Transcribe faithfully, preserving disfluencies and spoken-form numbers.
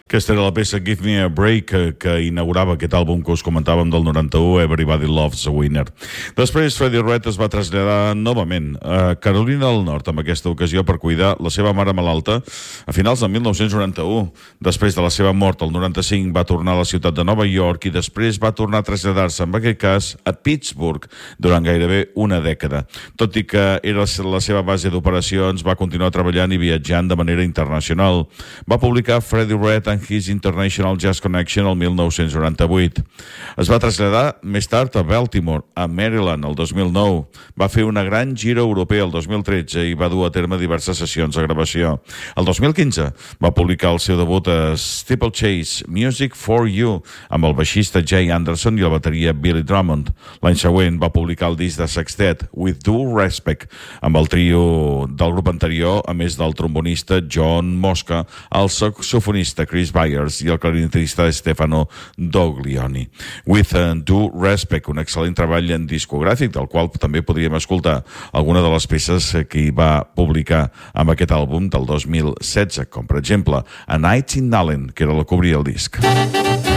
Aquesta era la peça Give Me a Break, que, que inaugurava aquest àlbum que us comentàvem del noranta-u, Everybody Loves a Winner. Després, Freddie Red es va traslladar novament a Carolina del Nord, amb aquesta ocasió per cuidar la seva mare malalta a finals del mil nou-cents noranta-u. Després de la seva mort, el noranta-cinc, va tornar a la ciutat de Nova York i després va tornar a traslladar-se, en aquest cas, a Pittsburgh, durant gairebé una dècada. Tot i que era la seva base d'operacions, va continuar treballant i viatjant de manera internacional. Va publicar Freddie Red and His International Jazz Connection el mil nou-cents noranta-vuit. Es va traslladar més tard a Baltimore, a Maryland, el dos mil nou. Va fer una gran gira europea el dos mil tretze i va dur a terme diverses sessions de gravació. El dos mil quinze va publicar el seu debut a Steeplechase, Music for You, amb el baixista Jay Anderson i el bateria Billy Drummond. L'any següent va publicar el disc de sextet, With Due Respect, amb el trio del grup anterior, a més del trombonista John Mosca, el saxofonista Chris Byers i el clarinetista Stefano Doglioni. With Due Respect, un excel·lent treball en discogràfic, del qual també podríem escoltar alguna de les peces que hi va publicar amb aquest àlbum del dos mil setze, com per exemple A Night in Nalen, que era la que obria el disc.